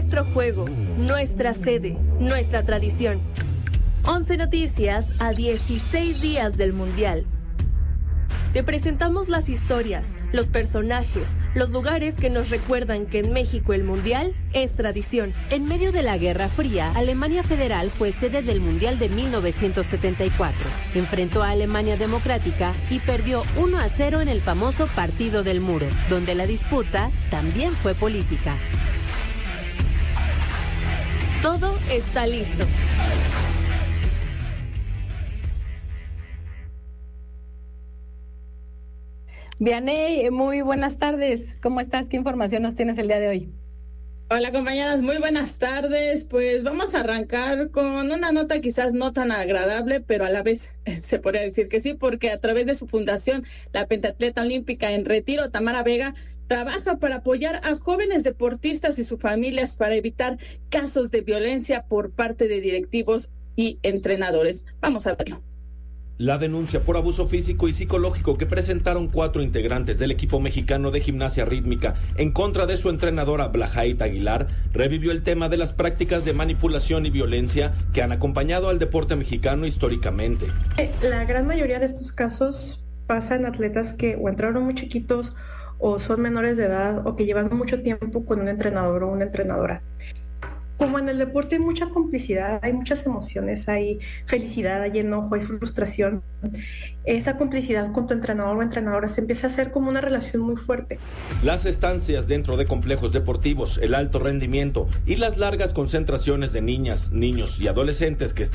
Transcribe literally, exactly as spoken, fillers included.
nuestro juego, nuestra sede, nuestra tradición. once Noticias a dieciséis días del Mundial. Te presentamos las historias, los personajes, los lugares que nos recuerdan que en México el Mundial es tradición. En medio de la Guerra Fría, Alemania Federal fue sede del Mundial de mil novecientos setenta y cuatro. Enfrentó a Alemania Democrática y perdió uno a cero en el famoso Partido del Muro, donde la disputa también fue política. Todo está listo. Vianey, muy buenas tardes. ¿Cómo estás? ¿Qué información nos tienes el día de hoy? Hola compañeras, muy buenas tardes. Pues vamos a arrancar con una nota quizás no tan agradable, pero a la vez se podría decir que sí, porque a través de su fundación, la pentatleta olímpica en retiro, Tamara Vega, trabaja para apoyar a jóvenes deportistas y sus familias para evitar casos de violencia por parte de directivos y entrenadores. Vamos a verlo. La denuncia por abuso físico y psicológico que presentaron cuatro integrantes del equipo mexicano de gimnasia rítmica en contra de su entrenadora Blahait Aguilar revivió el tema de las prácticas de manipulación y violencia que han acompañado al deporte mexicano históricamente. La gran mayoría de estos casos pasa en atletas que o entraron muy chiquitos o son menores de edad o que llevan mucho tiempo con un entrenador o una entrenadora. Como en el deporte hay mucha complicidad, hay muchas emociones, hay felicidad, hay enojo, hay frustración. Esa complicidad con tu entrenador o entrenadora se empieza a hacer como una relación muy fuerte. Las estancias dentro de complejos deportivos, el alto rendimiento y las largas concentraciones de niñas, niños y adolescentes que están